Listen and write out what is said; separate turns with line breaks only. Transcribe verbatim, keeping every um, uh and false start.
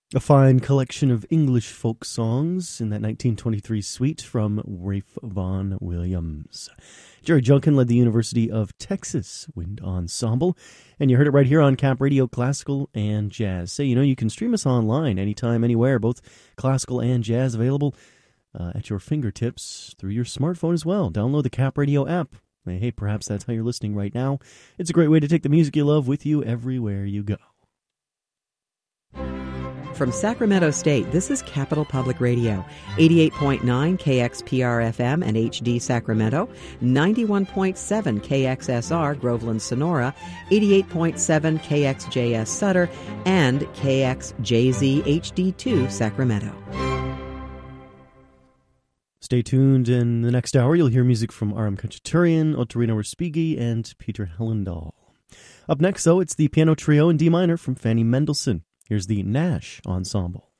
A fine collection of English folk songs in that nineteen twenty-three suite from Ralph Vaughan Williams. Jerry Junkin led the University of Texas Wind Ensemble, and you heard it right here on Cap Radio Classical and Jazz. Say, you know, you can stream us online anytime, anywhere, both classical and jazz available uh, at your fingertips through your smartphone as well. Download the Cap Radio app. Hey, perhaps that's how you're listening right now. It's a great way to take the music you love with you everywhere you go.
From Sacramento State, this is Capital Public Radio, eighty-eight point nine K X P R F M and H D Sacramento, ninety-one point seven K X S R Groveland Sonora, eighty-eight point seven K X J S Sutter, and K X J Z H D two Sacramento.
Stay tuned. In the next hour, you'll hear music from Aram Khachaturian, Ottorino Respighi, and Peter Hellendahl. Up next, though, it's the piano trio in D minor from Fanny Mendelssohn. Here's the Nash Ensemble.